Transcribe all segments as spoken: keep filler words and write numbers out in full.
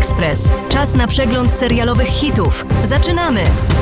Express. Czas na przegląd serialowych hitów. Zaczynamy!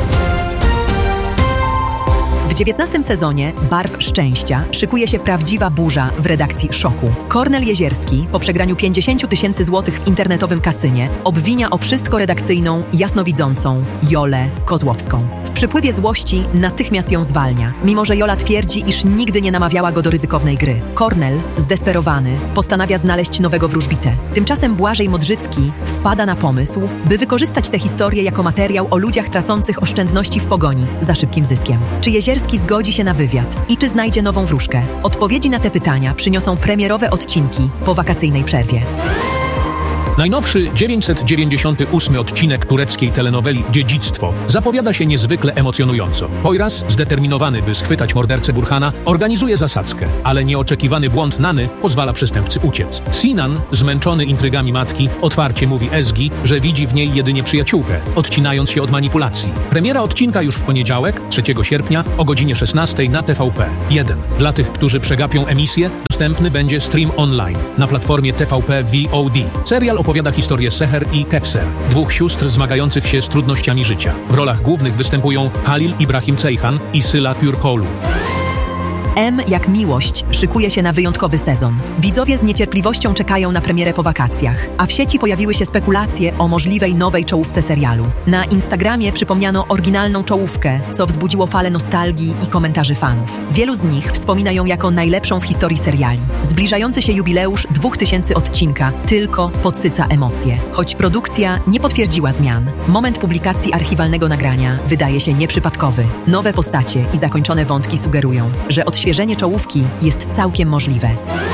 W dziewiętnastym sezonie Barw Szczęścia szykuje się prawdziwa burza w redakcji Szoku. Kornel Jezierski, po przegraniu pięćdziesiąt tysięcy złotych w internetowym kasynie, obwinia o wszystko redakcyjną, jasnowidzącą Jolę Kozłowską. W przypływie złości natychmiast ją zwalnia, mimo że Jola twierdzi, iż nigdy nie namawiała go do ryzykownej gry. Kornel, zdesperowany, postanawia znaleźć nowego wróżbitę. Tymczasem Błażej Modrzycki wpada na pomysł, by wykorzystać tę historię jako materiał o ludziach tracących oszczędności w pogoni za szybkim zyskiem. Czy Jezierski zgodzi się na wywiad i czy znajdzie nową wróżkę? Odpowiedzi na te pytania przyniosą premierowe odcinki po wakacyjnej przerwie. Najnowszy dziewięćset dziewięćdziesiąty ósmy odcinek tureckiej telenoweli Dziedzictwo zapowiada się niezwykle emocjonująco. Poyraz, zdeterminowany, by schwytać mordercę Burhana, organizuje zasadzkę, ale nieoczekiwany błąd Nany pozwala przestępcy uciec. Sinan, zmęczony intrygami matki, otwarcie mówi Ezgi, że widzi w niej jedynie przyjaciółkę, odcinając się od manipulacji. Premiera odcinka już w poniedziałek, trzeciego sierpnia o godzinie szesnastej na T V P jeden. Dla tych, którzy przegapią emisję, dostępny będzie stream online na platformie T V P V O D. Serial opowiada historię Seher i Kevser, dwóch sióstr zmagających się z trudnościami życia. W rolach głównych występują Halil Ibrahim Ceyhan i Syla Türkoğlu. M jak miłość szykuje się na wyjątkowy sezon. Widzowie z niecierpliwością czekają na premierę po wakacjach, a w sieci pojawiły się spekulacje o możliwej nowej czołówce serialu. Na Instagramie przypomniano oryginalną czołówkę, co wzbudziło falę nostalgii i komentarzy fanów. Wielu z nich wspomina ją jako najlepszą w historii seriali. Zbliżający się jubileusz dwóch tysięcy odcinka tylko podsyca emocje. Choć produkcja nie potwierdziła zmian, moment publikacji archiwalnego nagrania wydaje się nieprzypadkowy. Nowe postacie i zakończone wątki sugerują, że odświeżenie czołówki jest całkiem możliwe.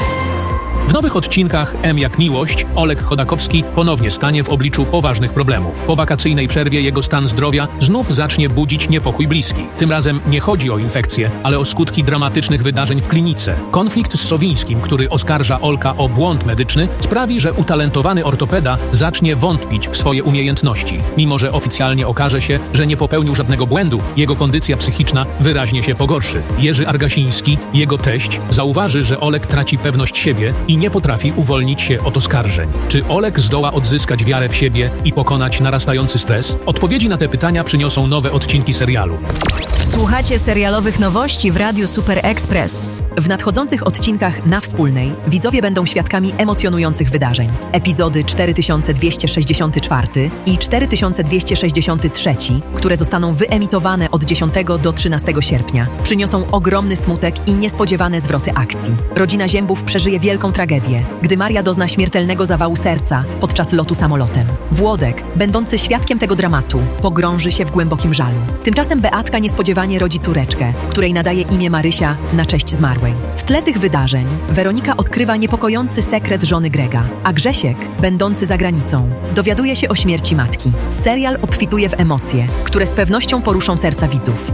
W nowych odcinkach M jak miłość Oleg Chodakowski ponownie stanie w obliczu poważnych problemów. Po wakacyjnej przerwie jego stan zdrowia znów zacznie budzić niepokój bliskich. Tym razem nie chodzi o infekcję, ale o skutki dramatycznych wydarzeń w klinice. Konflikt z Sowińskim, który oskarża Olka o błąd medyczny, sprawi, że utalentowany ortopeda zacznie wątpić w swoje umiejętności. Mimo że oficjalnie okaże się, że nie popełnił żadnego błędu, jego kondycja psychiczna wyraźnie się pogorszy. Jerzy Argasiński, jego teść, zauważy, że Oleg traci pewność siebie i nie potrafi uwolnić się od oskarżeń. Czy Oleg zdoła odzyskać wiarę w siebie i pokonać narastający stres? Odpowiedzi na te pytania przyniosą nowe odcinki serialu. Słuchacie serialowych nowości w Radiu Super Express. W nadchodzących odcinkach Na Wspólnej widzowie będą świadkami emocjonujących wydarzeń. Epizody cztery tysiące dwieście sześćdziesiąty czwarty i cztery tysiące dwieście sześćdziesiąty trzeci, które zostaną wyemitowane od dziesiątego do trzynastego sierpnia, przyniosą ogromny smutek i niespodziewane zwroty akcji. Rodzina Ziębów przeżyje wielką tragedię, gdy Maria dozna śmiertelnego zawału serca podczas lotu samolotem. Włodek, będący świadkiem tego dramatu, pogrąży się w głębokim żalu. Tymczasem Beatka niespodziewanie rodzi córeczkę, której nadaje imię Marysia na cześć zmarłej. W tle tych wydarzeń Weronika odkrywa niepokojący sekret żony Grega, a Grzesiek, będący za granicą, dowiaduje się o śmierci matki. Serial obfituje w emocje, które z pewnością poruszą serca widzów.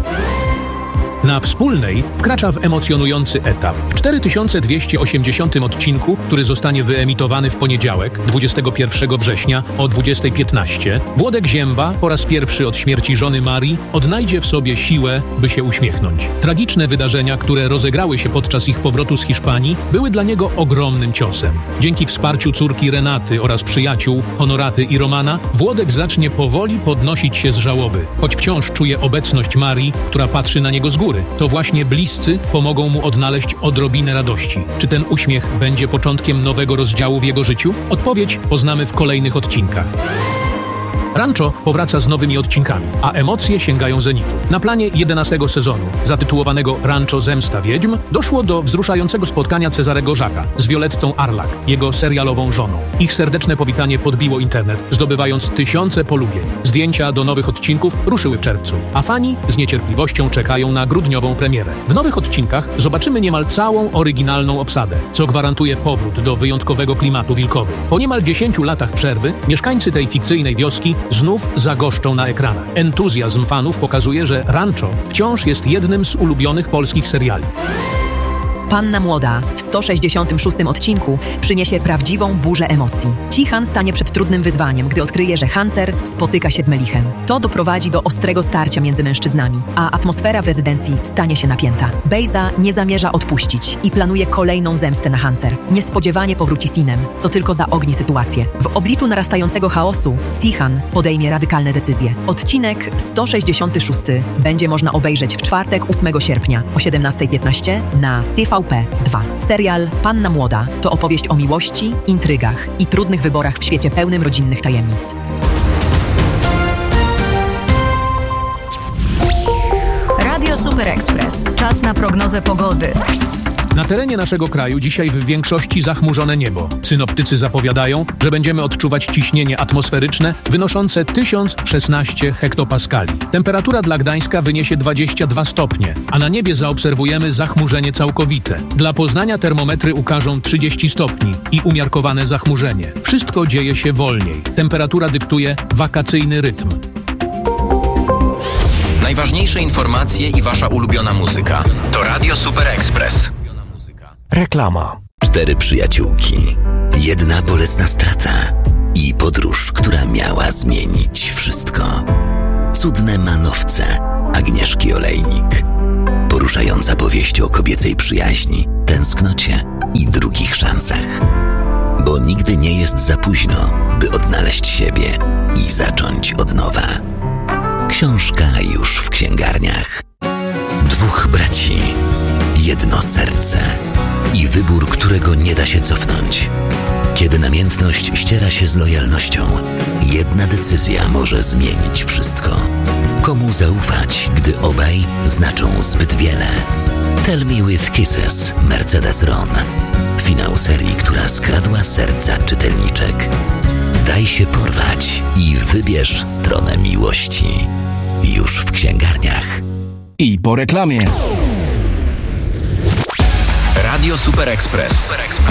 Na Wspólnej wkracza w emocjonujący etap. W cztery tysiące dwieście osiemdziesiątym odcinku, który zostanie wyemitowany w poniedziałek, dwudziestego pierwszego września o dwudziesta piętnaście, Włodek Zięba po raz pierwszy od śmierci żony Marii odnajdzie w sobie siłę, by się uśmiechnąć. Tragiczne wydarzenia, które rozegrały się podczas ich powrotu z Hiszpanii, były dla niego ogromnym ciosem. Dzięki wsparciu córki Renaty oraz przyjaciół Honoraty i Romana, Włodek zacznie powoli podnosić się z żałoby, choć wciąż czuje obecność Marii, która patrzy na niego z góry. To właśnie bliscy pomogą mu odnaleźć odrobinę radości. Czy ten uśmiech będzie początkiem nowego rozdziału w jego życiu? Odpowiedź poznamy w kolejnych odcinkach. Rancho powraca z nowymi odcinkami, a emocje sięgają zenitu. Na planie jedenastego sezonu, zatytułowanego Rancho Zemsta Wiedźm, doszło do wzruszającego spotkania Cezarego Żaka z Violettą Arlak, jego serialową żoną. Ich serdeczne powitanie podbiło internet, zdobywając tysiące polubień. Zdjęcia do nowych odcinków ruszyły w czerwcu, a fani z niecierpliwością czekają na grudniową premierę. W nowych odcinkach zobaczymy niemal całą oryginalną obsadę, co gwarantuje powrót do wyjątkowego klimatu wilkowy. Po niemal dziesięciu latach przerwy mieszkańcy tej fikcyjnej wioski znów zagoszczą na ekranach. Entuzjazm fanów pokazuje, że Rancho wciąż jest jednym z ulubionych polskich seriali. Panna Młoda w sto sześćdziesiątym szóstym odcinku przyniesie prawdziwą burzę emocji. Cihan stanie przed trudnym wyzwaniem, gdy odkryje, że Hancer spotyka się z Melichem. To doprowadzi do ostrego starcia między mężczyznami, a atmosfera w rezydencji stanie się napięta. Bejza nie zamierza odpuścić i planuje kolejną zemstę na Hancer. Niespodziewanie powróci Sinem, co tylko zaogni sytuację. W obliczu narastającego chaosu Cihan podejmie radykalne decyzje. Odcinek sto sześćdziesiąty szósty będzie można obejrzeć w czwartek ósmego sierpnia o siedemnasta piętnaście na T V P dwa. Serial Panna Młoda to opowieść o miłości, intrygach i trudnych wyborach w świecie pełnym rodzinnych tajemnic. Radio Super Express. Czas na prognozę pogody. Na terenie naszego kraju dzisiaj w większości zachmurzone niebo. Synoptycy zapowiadają, że będziemy odczuwać ciśnienie atmosferyczne wynoszące tysiąc szesnaście hektopaskali. Temperatura dla Gdańska wyniesie dwadzieścia dwa stopnie, a na niebie zaobserwujemy zachmurzenie całkowite. Dla Poznania termometry ukażą trzydzieści stopni i umiarkowane zachmurzenie. Wszystko dzieje się wolniej. Temperatura dyktuje wakacyjny rytm. Najważniejsze informacje i wasza ulubiona muzyka. To Radio Super Express. Reklama. Cztery przyjaciółki. Jedna bolesna strata. I podróż, która miała zmienić wszystko. Cudne manowce Agnieszki Olejnik. Poruszająca powieść o kobiecej przyjaźni, tęsknocie i drugich szansach. Bo nigdy nie jest za późno, by odnaleźć siebie i zacząć od nowa. Książka już w księgarniach. Dwóch braci. Jedno serce. I wybór, którego nie da się cofnąć. Kiedy namiętność ściera się z lojalnością, jedna decyzja może zmienić wszystko. Komu zaufać, gdy obaj znaczą zbyt wiele? Tell Me With Kisses, Mercedes Ron. Finał serii, która skradła serca czytelniczek. Daj się porwać i wybierz stronę miłości. Już w księgarniach. I po reklamie. Radio Super Express.